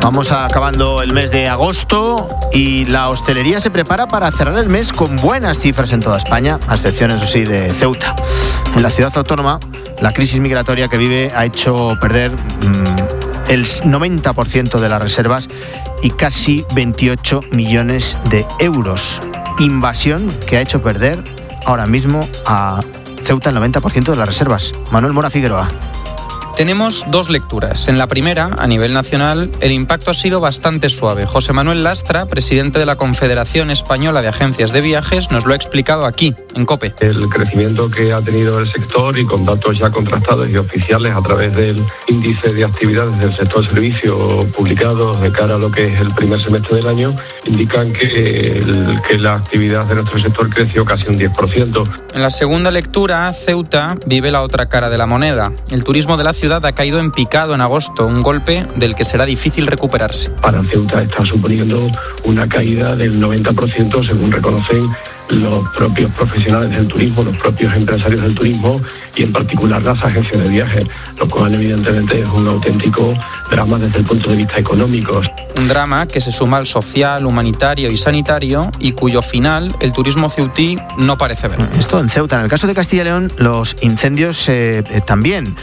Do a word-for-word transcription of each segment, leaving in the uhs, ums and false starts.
Vamos acabando el mes de agosto y la hostelería se prepara para cerrar el mes con buenas cifras en toda España, a excepción, eso sí, de Ceuta. En la ciudad autónoma, la crisis migratoria que vive ha hecho perder mmm, el noventa por ciento de las reservas y casi veintiocho millones de euros. Invasión que ha hecho perder ahora mismo a Ceuta el noventa por ciento de las reservas. Manuel Mora Figueroa. Tenemos dos lecturas. En la primera, a nivel nacional, el impacto ha sido bastante suave. José Manuel Lastra, presidente de la Confederación Española de Agencias de Viajes, nos lo ha explicado aquí, en COPE. El crecimiento que ha tenido el sector y con datos ya contrastados y oficiales a través del índice de actividades del sector servicio publicados de cara a lo que es el primer semestre del año, indican que, el, que la actividad de nuestro sector creció casi un diez por ciento. En la segunda lectura, Ceuta vive la otra cara de la moneda. El turismo de la ciudad ha caído en picado en agosto, un golpe del que será difícil recuperarse. Para Ceuta está suponiendo una caída del noventa por ciento, según reconocen los propios profesionales del turismo, los propios empresarios del turismo y en particular las agencias de viajes, lo cual evidentemente es un auténtico drama desde el punto de vista económico. Un drama que se suma al social, humanitario y sanitario y cuyo final el turismo ceutí no parece ver. Esto en Ceuta. En el caso de Castilla y León, los incendios eh, eh, también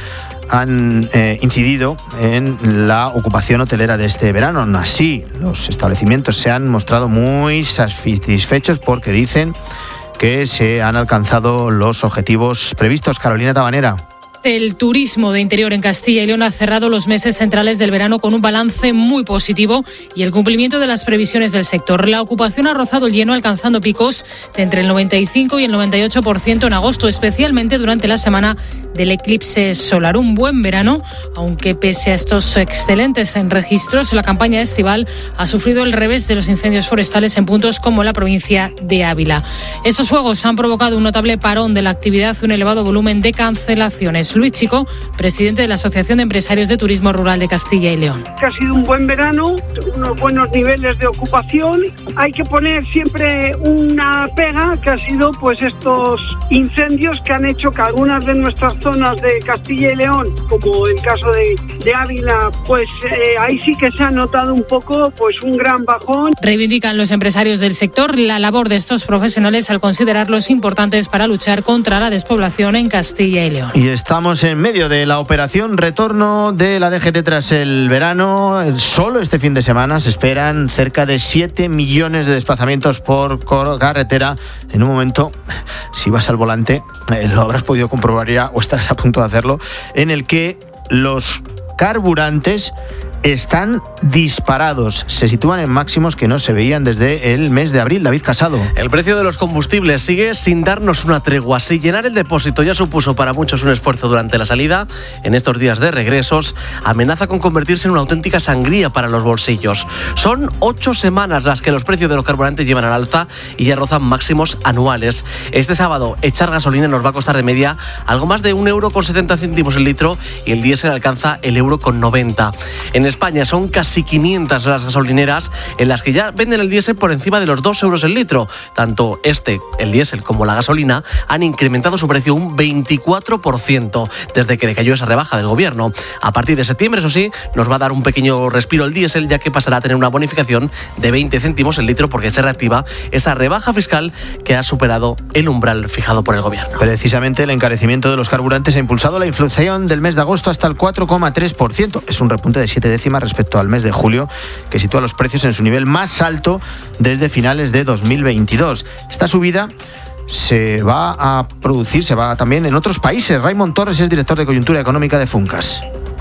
han eh, incidido en la ocupación hotelera de este verano. Aún así, los establecimientos se han mostrado muy satisfechos porque dicen que se han alcanzado los objetivos previstos. Carolina Tabanera. El turismo de interior en Castilla y León ha cerrado los meses centrales del verano con un balance muy positivo y el cumplimiento de las previsiones del sector. La ocupación ha rozado el lleno, alcanzando picos de entre el noventa y cinco y el noventa y ocho por ciento en agosto, especialmente durante la semana del eclipse solar. Un buen verano, aunque pese a estos excelentes registros, la campaña estival ha sufrido el revés de los incendios forestales en puntos como la provincia de Ávila. Estos fuegos han provocado un notable parón de la actividad y un elevado volumen de cancelaciones. Luis Chico, presidente de la Asociación de Empresarios de Turismo Rural de Castilla y León. Ha sido un buen verano, unos buenos niveles de ocupación. Hay que poner siempre una pega, que ha sido pues estos incendios que han hecho que algunas de nuestras zonas de Castilla y León, como el caso de, de Ávila, pues eh, ahí sí que se ha notado un poco pues un gran bajón. Reivindican los empresarios del sector la labor de estos profesionales al considerarlos importantes para luchar contra la despoblación en Castilla y León. Y estamos en medio de la operación retorno de la D G T tras el verano. Solo este fin de semana se esperan cerca de siete millones de desplazamientos por carretera. En un momento, si vas al volante, eh, lo habrás podido comprobar ya o estarás a punto de hacerlo, en el que los carburantes están disparados. Se sitúan en máximos que no se veían desde el mes de abril. David Casado. El precio de los combustibles sigue sin darnos una tregua. Si llenar el depósito ya supuso para muchos un esfuerzo durante la salida, en estos días de regresos amenaza con convertirse en una auténtica sangría para los bolsillos. Son ocho semanas las que los precios de los carburantes llevan al alza y ya rozan máximos anuales. Este sábado echar gasolina nos va a costar de media algo más de un euro con setenta céntimos el litro y el diésel alcanza el euro con noventa. En España son casi quinientas las gasolineras en las que ya venden el diésel por encima de los dos euros el litro. Tanto este, el diésel, como la gasolina han incrementado su precio un veinticuatro por ciento desde que decayó esa rebaja del gobierno. A partir de septiembre, eso sí, nos va a dar un pequeño respiro el diésel, ya que pasará a tener una bonificación de veinte céntimos el litro porque se reactiva esa rebaja fiscal que ha superado el umbral fijado por el gobierno. Precisamente el encarecimiento de los carburantes ha impulsado la inflación del mes de agosto hasta el cuatro coma tres por ciento. Es un repunte de siete décimas respecto al mes de julio, que sitúa los precios en su nivel más alto desde finales de dos mil veintidós. Esta subida se va a producir, se va también en otros países. Raymond Torres es director de coyuntura económica de Funcas.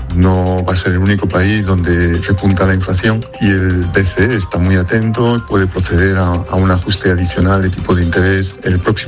No va a ser el único país donde repunta la inflación y el B C E está muy atento, puede proceder a, a un ajuste adicional de tipo de interés el próximo